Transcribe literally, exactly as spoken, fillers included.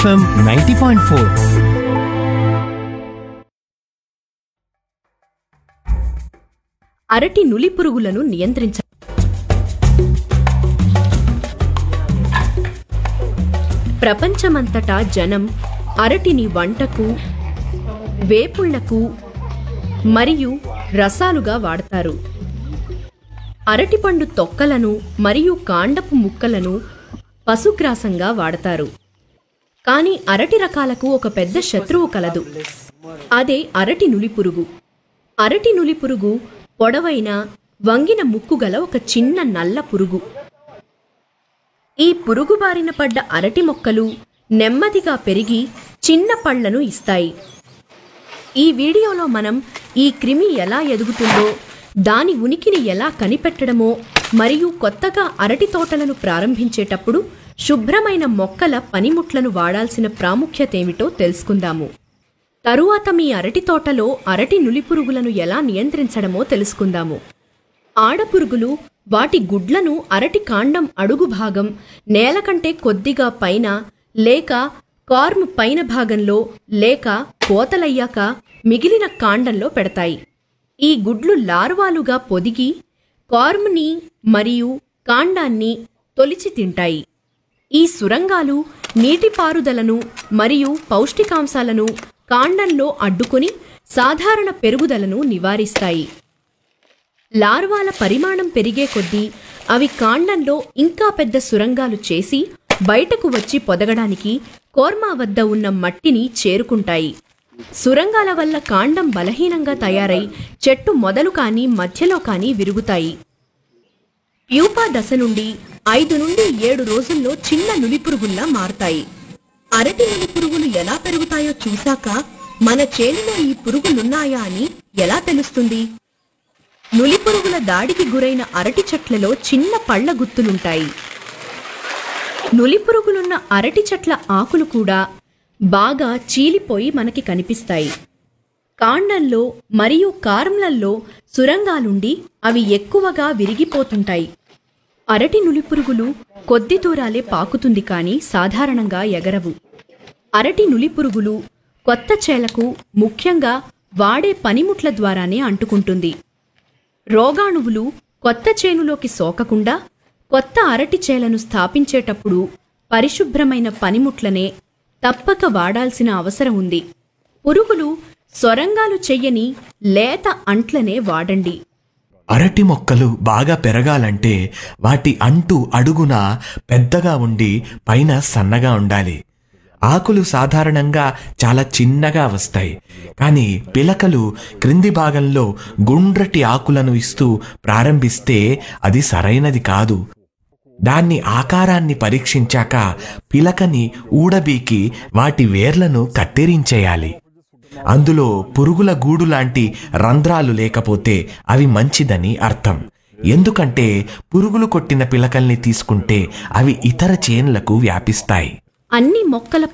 FM ninety point four. అరటి నులి పురుగులను నియంత్రించ ప్రపంచమంతటా జనం అరటిని వంటకు, వేపుళ్లకు మరియు రసాలుగా వాడతారు. అరటిపండు తొక్కలను మరియు కాండపు ముక్కలను పశుగ్రాసంగా వాడతారు. కానీ అరటి రకాలకు ఒక పెద్ద శత్రువు కలదు. అదే అరటి నులిపురుగు. అరటి నులిపురుగు పొడవైన వంగిన ముక్కు గల ఒక చిన్న నల్ల పురుగు. ఈ పురుగు బారిన పడ్డ అరటి మొక్కలు నెమ్మదిగా పెరిగి చిన్న పళ్లను ఇస్తాయి. ఈ వీడియోలో మనం ఈ క్రిమి ఎలా ఎదుగుతుందో, దాని ఉనికిని ఎలా కనిపెట్టడమో మరియు కొత్తగా అరటి తోటలను ప్రారంభించేటప్పుడు శుభ్రమైన మొక్కల పనిముట్లను వాడాల్సిన ప్రాముఖ్యతేమిటో తెలుసుకుందాము. తరువాత మీ అరటి తోటలో అరటి నులిపురుగులను ఎలా నియంత్రించడమో తెలుసుకుందాము. ఆడపురుగులు వాటి గుడ్లను అరటి కాండం అడుగు భాగం, నేల కంటే కొద్దిగా పైన లేక కార్మ్ పైన భాగంలో లేక కోతలయ్యాక మిగిలిన కాండంలో పెడతాయి. ఈ గుడ్లు లార్వాలుగా పొదిగి కార్మ్ని మరియు కాండాన్ని తొలిచి తింటాయి. ఈ సురంగాలు నీటిపారుదలను మరియు పౌష్టికాంశాలను కాండంలో అడ్డుకొని సాధారణ పెరుగుదలను నివారిస్తాయి. లార్వాల పరిమాణం పెరిగే కొద్దీ అవి కాండంలో ఇంకా పెద్ద సురంగాలు చేసి బయటకు వచ్చి పొదగడానికి కోర్మా వద్ద ఉన్న మట్టిని చేరుకుంటాయి. సురంగాల వల్ల కాండం బలహీనంగా తయారై చెట్టు మొదలు కానీ మధ్యలో కానీ విరుగుతాయి. ప్యూపా దశ నుండి ఐదు నుండి ఏడు రోజుల్లో చిన్న నులిపురుగుల్లా మారతాయి. అరటి నులిపురుగులు ఎలా పెరుగుతాయో చూశాక మన చేనులో ఈ పురుగులున్నాయా అని ఎలా తెలుస్తుంది? నులిపురుగుల దాడికి గురైన అరటి చెట్లలో చిన్న పళ్ల గుత్తులుంటాయి. నులిపురుగులున్న అరటి చెట్ల ఆకులు కూడా బాగా చీలిపోయి మనకి కనిపిస్తాయి. కాండంలో మరియు కార్మ్లల్లో సురంగాలుండి అవి ఎక్కువగా విరిగిపోతుంటాయి. అరటి నులిపురుగులు కొద్ది దూరాలే పాకుతుంది కానీ సాధారణంగా ఎగరవు. అరటి నులిపురుగులు కొత్త చేలకు ముఖ్యంగా వాడే పనిముట్ల ద్వారానే అంటుకుంటుంది. రోగాణువులు కొత్త చేనులోకి సోకకుండా కొత్త అరటి చేలను స్థాపించేటప్పుడు పరిశుభ్రమైన పనిముట్లనే తప్పక వాడాల్సిన అవసరం ఉంది. పురుగులు సొరంగాలు చెయ్యని లేత అంట్లనే వాడండి. అరటి మొక్కలు బాగా పెరగాలంటే వాటి అంటు అడుగున పెద్దగా ఉండి పైన సన్నగా ఉండాలి. ఆకులు సాధారణంగా చాలా చిన్నగా వస్తాయి, కానీ పిలకలు క్రింది భాగంలో గుండ్రటి ఆకులను ఇస్తూ ప్రారంభిస్తే అది సరైనది కాదు. దాన్ని ఆకారాన్ని పరీక్షించాక పిలకని ఊడబీకి వాటి వేర్లను కత్తిరించేయాలి. అందులో పురుగుల గూడు లాంటి రంధ్రాలు లేకపోతే అవి మంచిదని అర్థం. ఎందుకంటే పురుగులు కొట్టిన పిలకల్ని తీసుకుంటే అవి ఇతర చేన్లకు వ్యాపిస్తాయి. అన్ని మొక్కల